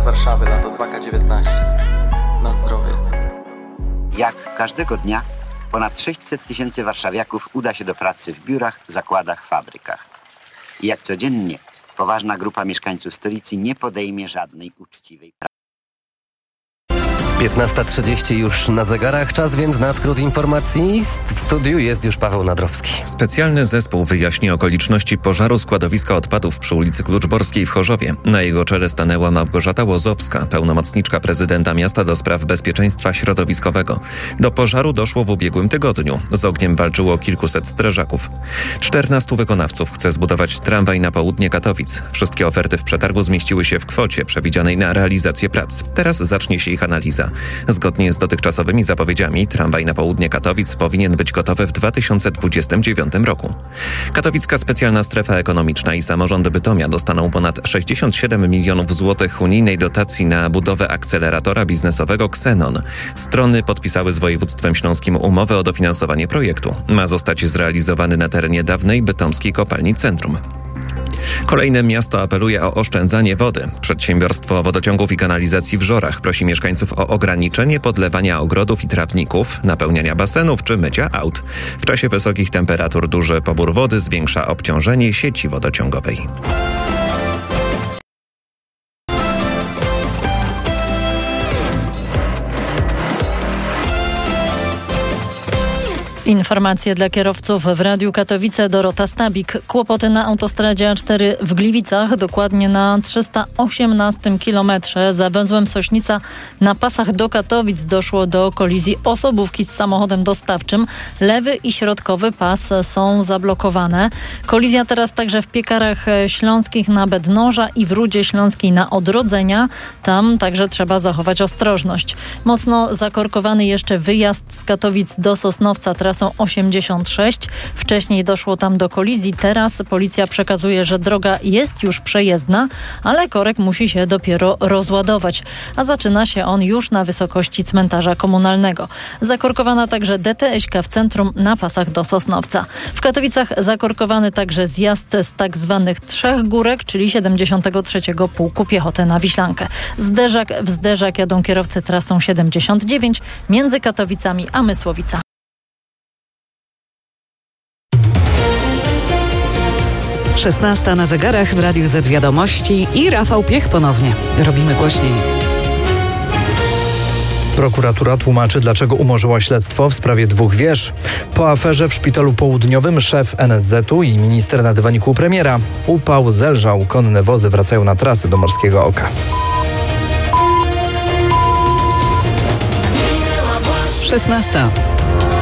Warszawy, lato 2K19. Na zdrowie. Jak każdego dnia ponad 600 000 warszawiaków uda się do pracy w biurach, zakładach, fabrykach. I jak codziennie poważna grupa mieszkańców stolicy nie podejmie żadnej uczciwej pracy. 15:30 już na zegarach, czas więc na skrót informacji. W studiu jest już Paweł Nadrowski. Specjalny zespół wyjaśni okoliczności pożaru składowiska odpadów przy ulicy Kluczborskiej w Chorzowie. Na jego czele stanęła Małgorzata Łozowska, pełnomocniczka prezydenta miasta do spraw bezpieczeństwa środowiskowego. Do pożaru doszło w ubiegłym tygodniu. Z ogniem walczyło kilkuset strażaków. 14 wykonawców chce zbudować tramwaj na południe Katowic. Wszystkie oferty w przetargu zmieściły się w kwocie przewidzianej na realizację prac. Teraz zacznie się ich analiza. Zgodnie z dotychczasowymi zapowiedziami tramwaj na południe Katowic powinien być gotowy w 2029 roku. Katowicka Specjalna Strefa Ekonomiczna i samorząd Bytomia dostaną ponad 67 milionów złotych unijnej dotacji na budowę akceleratora biznesowego Xenon. Strony podpisały z województwem śląskim umowę o dofinansowanie projektu. Ma zostać zrealizowany na terenie dawnej bytomskiej kopalni Centrum. Kolejne miasto apeluje o oszczędzanie wody. Przedsiębiorstwo Wodociągów i Kanalizacji w Żorach prosi mieszkańców o ograniczenie podlewania ogrodów i trawników, napełniania basenów czy mycia aut. W czasie wysokich temperatur duży pobór wody zwiększa obciążenie sieci wodociągowej. Informacje dla kierowców w Radiu Katowice. Dorota Stabik. Kłopoty na autostradzie A4 w Gliwicach, dokładnie na 318 kilometrze. Za węzłem Sośnica na pasach do Katowic doszło do kolizji osobówki z samochodem dostawczym. Lewy i środkowy pas są zablokowane. Kolizja teraz także w Piekarach Śląskich na Bednoża i w Rudzie Śląskiej na Odrodzenia. Tam także trzeba zachować ostrożność. Mocno zakorkowany jeszcze wyjazd z Katowic do Sosnowca trasą 86. Wcześniej doszło tam do kolizji. Teraz policja przekazuje, że droga jest już przejezdna, ale korek musi się dopiero rozładować. A zaczyna się on już na wysokości cmentarza komunalnego. Zakorkowana także DTS-ka w centrum na pasach do Sosnowca. W Katowicach zakorkowany także zjazd z tak zwanych Trzech Górek, czyli 73. Pułku Piechoty na Wiślankę. Zderzak w zderzak jadą kierowcy trasą 79 między Katowicami a Mysłowicami. 16 na zegarach w Radiu Z Wiadomości i Rafał Piech ponownie. Robimy głośniej. Prokuratura tłumaczy, dlaczego umorzyła śledztwo w sprawie 2 wież. Po aferze w Szpitalu Południowym szef NSZ-u i minister na dywaniku premiera. Upał zelżał, konne wozy wracają na trasy do Morskiego Oka. 16.